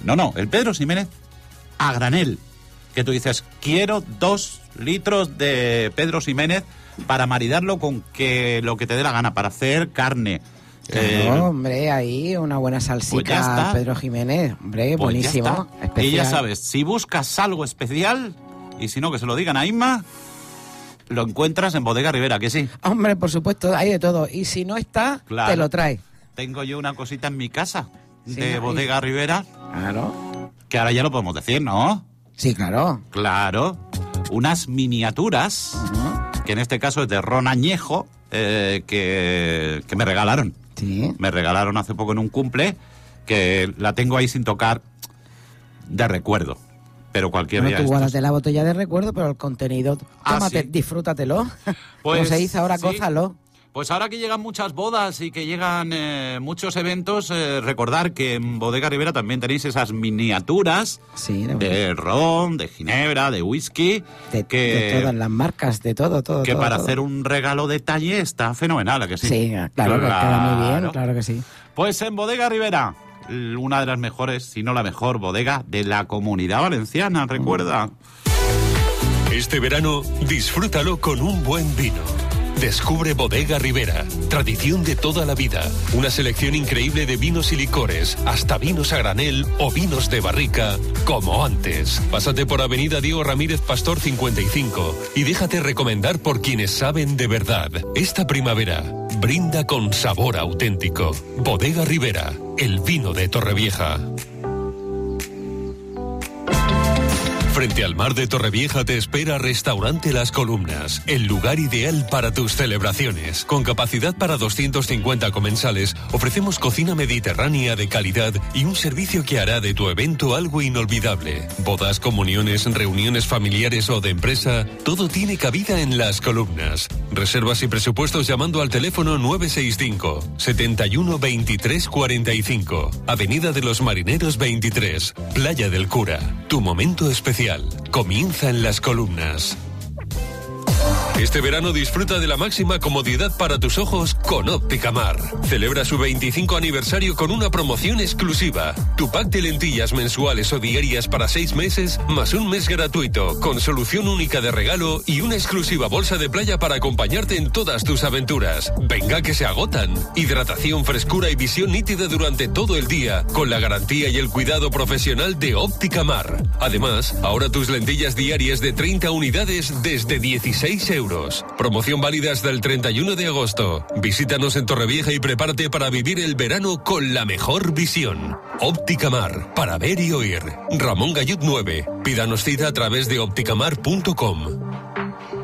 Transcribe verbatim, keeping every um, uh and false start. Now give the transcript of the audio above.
No, no, el Pedro Ximénez a granel. Que tú dices, quiero dos litros de Pedro Ximénez para maridarlo con que lo que te dé la gana, para hacer carne. Claro, eh, hombre, ahí una buena salsica, pues Pedro Jiménez, hombre, pues buenísimo. Y ya sabes, si buscas algo especial, y si no, que se lo digan a Inma, lo encuentras en Bodega Rivera, ¿que sí? Hombre, por supuesto, hay de todo. Y si no está, claro, te lo trae. Tengo yo una cosita en mi casa Sí, de ahí. Bodega Rivera. Claro. Que ahora ya lo podemos decir, ¿no? Sí, claro. Claro. Unas miniaturas, uh-huh. que en este caso es de ron añejo, eh, que, que me regalaron. Sí. Me regalaron hace poco en un cumple, que la tengo ahí sin tocar de recuerdo. Pero cualquier bueno, día... tú estos... guárdate la botella de recuerdo, pero el contenido, tómate, ah, ¿sí? disfrútatelo. Pues, como se dice ahora, sí. gózalo. Pues ahora que llegan muchas bodas y que llegan eh, muchos eventos, eh, recordar que en Bodega Rivera también tenéis esas miniaturas sí, de, de ron, de ginebra, de whisky. De, que, de todas las marcas, de todo, todo. Que todo, para todo. hacer un regalo detalle está fenomenal, ¿a que sí? Sí, claro, claro, que queda muy bien, claro que sí. Pues en Bodega Rivera, una de las mejores, si no la mejor bodega de la Comunidad Valenciana, recuerda. Este verano, disfrútalo con un buen vino. Descubre Bodega Rivera, tradición de toda la vida. Una selección increíble de vinos y licores, hasta vinos a granel o vinos de barrica, como antes. Pásate por Avenida Diego Ramírez Pastor cincuenta y cinco y déjate recomendar por quienes saben de verdad. Esta primavera, brinda con sabor auténtico. Bodega Rivera, el vino de Torrevieja. Frente al mar de Torrevieja te espera Restaurante Las Columnas, el lugar ideal para tus celebraciones. Con capacidad para doscientos cincuenta comensales, ofrecemos cocina mediterránea de calidad y un servicio que hará de tu evento algo inolvidable. Bodas, comuniones, reuniones familiares o de empresa, todo tiene cabida en Las Columnas. Reservas y presupuestos llamando al teléfono nueve seis cinco, setenta y uno, veintitrés cuarenta y cinco. Avenida de los Marineros veintitrés, Playa del Cura. Tu momento especial comienza en Las Columnas. Este verano disfruta de la máxima comodidad para tus ojos con Óptica Mar. Celebra su veinticinco aniversario con una promoción exclusiva. Tu pack de lentillas mensuales o diarias para seis meses, más un mes gratuito, con solución única de regalo y una exclusiva bolsa de playa para acompañarte en todas tus aventuras. Venga que se agotan. Hidratación, frescura y visión nítida durante todo el día, con la garantía y el cuidado profesional de Óptica Mar. Además, ahora tus lentillas diarias de treinta unidades desde dieciséis euros. Promoción válida hasta el treinta y uno de agosto. Visítanos en Torrevieja y prepárate para vivir el verano con la mejor visión. Óptica Mar, para ver y oír. Ramón Gallut nueve. Pídanos cita a través de óptica mar punto com.